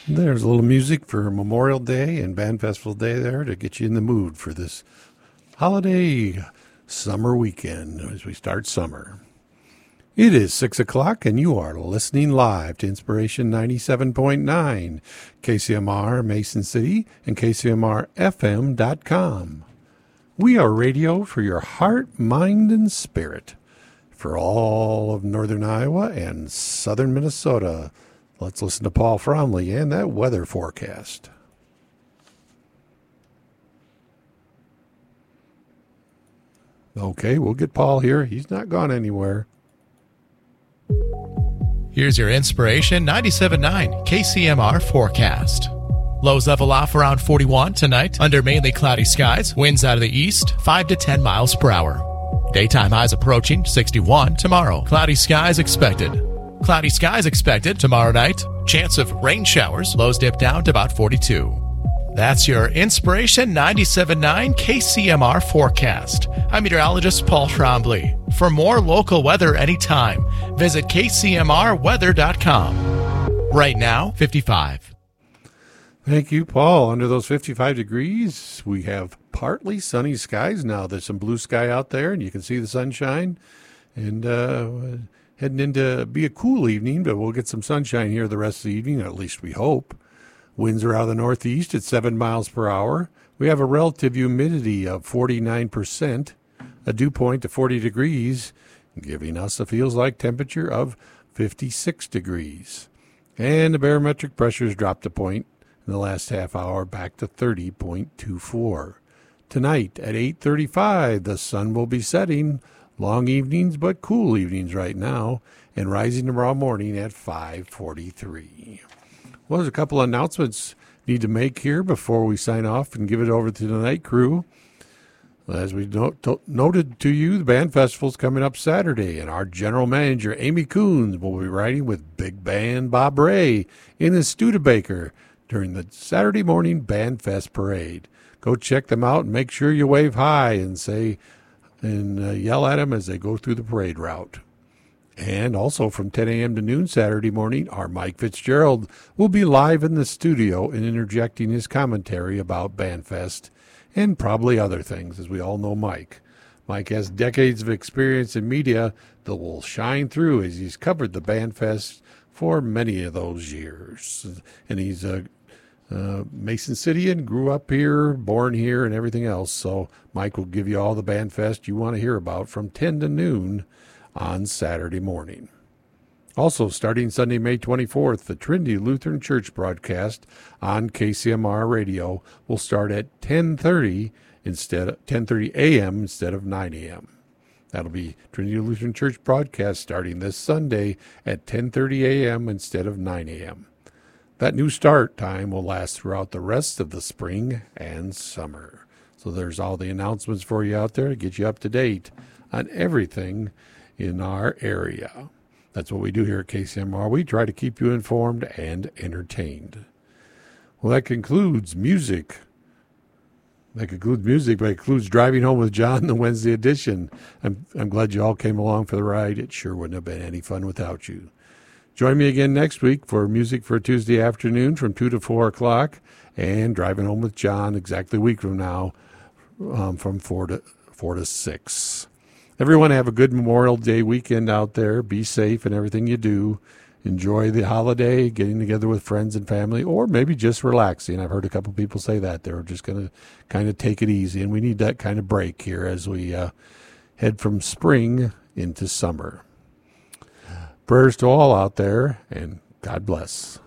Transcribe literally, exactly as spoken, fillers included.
There's a little music for Memorial Day and Band Festival Day there to get you in the mood for this holiday summer weekend as we start summer. It is six o'clock and you are listening live to Inspiration ninety-seven point nine, K C M R Mason City and K C M R F M dot com. We are radio for your heart, mind, and spirit for all of northern Iowa and southern Minnesota. Let's listen to Paul Fromley and that weather forecast. Okay, we'll get Paul here. He's not gone anywhere. Here's your Inspiration ninety-seven point nine K C M R forecast. Lows level off around forty-one tonight under mainly cloudy skies. Winds out of the east, five to ten miles per hour. Daytime highs approaching sixty-one tomorrow. Cloudy skies expected. Cloudy skies expected tomorrow night. Chance of rain showers. Lows dip down to about forty-two. That's your Inspiration ninety-seven point nine K C M R forecast. I'm meteorologist Paul Trombley. For more local weather anytime, visit K C M R weather dot com. Right now, fifty-five. Thank you, Paul. Under those fifty-five degrees, we have partly sunny skies now. There's some blue sky out there, and you can see the sunshine. And uh, heading into be a cool evening, but we'll get some sunshine here the rest of the evening, at least we hope. Winds are out of the northeast at seven miles per hour. We have a relative humidity of forty-nine percent, a dew point to forty degrees, giving us a feels-like temperature of fifty-six degrees. And the barometric pressure has dropped a point in the last half hour back to thirty point two four. Tonight at eight thirty-five, the sun will be setting. Long evenings, but cool evenings right now, and rising tomorrow morning at five forty-three. Well, there's a couple of announcements need to make here before we sign off and give it over to the night crew. As we not- to- noted to you, the band festival's coming up Saturday, and our general manager, Amy Coons, will be riding with Big Band Bob Ray in the Studebaker during the Saturday morning Band Fest parade. Go check them out and make sure you wave hi and say and uh, yell at them as they go through the parade route. And also from ten a.m. to noon Saturday morning, our Mike Fitzgerald will be live in the studio and interjecting his commentary about BandFest and probably other things, as we all know Mike. Mike has decades of experience in media that will shine through as he's covered the BandFest for many of those years. And he's a uh, Mason Cityan, grew up here, born here, and everything else. So Mike will give you all the BandFest you want to hear about from ten to noon on Saturday morning. Also, starting Sunday, May twenty-fourth, the Trinity Lutheran Church broadcast on K C M R Radio will start at ten thirty instead of ten thirty a.m. instead of nine a.m. That'll be Trinity Lutheran Church broadcast starting this Sunday at ten thirty a.m. instead of nine a.m. That new start time will last throughout the rest of the spring and summer. So there's all the announcements for you out there to get you up to date on everything in our area. That's what we do here at K C M R. We try to keep you informed and entertained. Well, that concludes music. That concludes music, but it concludes Driving Home with John, the Wednesday edition. I'm, I'm glad you all came along for the ride. It sure wouldn't have been any fun without you. Join me again next week for Music for Tuesday afternoon from two to four o'clock and Driving Home with John exactly a week from now um, from four to four to six. Everyone have a good Memorial Day weekend out there. Be safe in everything you do. Enjoy the holiday, getting together with friends and family, or maybe just relaxing. I've heard a couple people say that. They're just going to kind of take it easy, and we need that kind of break here as we uh, head from spring into summer. Prayers to all out there, and God bless.